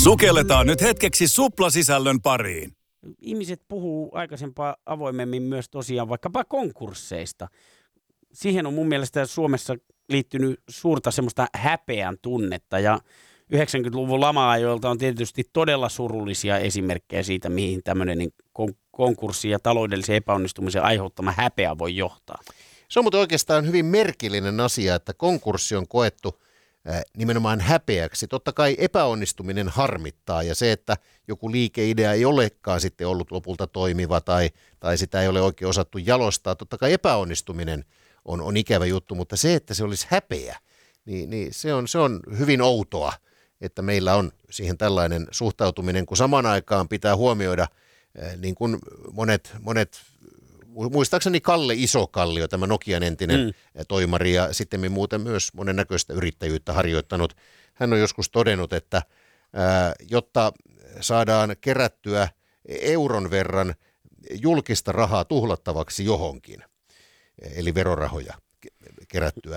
Sukelletaan nyt hetkeksi suplasisällön pariin. Ihmiset puhuu aikaisempaa avoimemmin myös tosiaan vaikkapa konkursseista. Siihen on mun mielestä Suomessa liittynyt suurta semmoista häpeän tunnetta ja 90-luvun lama-ajoilta on tietysti todella surullisia esimerkkejä siitä, mihin tämmöinen konkurssi ja taloudellisen epäonnistumisen aiheuttama häpeä voi johtaa. Se on muuten oikeastaan hyvin merkillinen asia, että konkurssi on koettu nimenomaan häpeäksi. Totta kai epäonnistuminen harmittaa ja se, että joku liikeidea ei olekaan sitten ollut lopulta toimiva tai sitä ei ole oikein osattu jalostaa. Totta kai epäonnistuminen on ikävä juttu, mutta se, että se olisi häpeä, niin se on hyvin outoa, että meillä on siihen tällainen suhtautuminen, kun samaan aikaan pitää huomioida, niin kuin monet muistaakseni Kalle Isokallio, tämä Nokian entinen toimari ja sitten muuten myös monennäköistä yrittäjyyttä harjoittanut. Hän on joskus todennut, että jotta saadaan kerättyä euron verran julkista rahaa tuhlattavaksi johonkin, eli verorahoja kerättyä,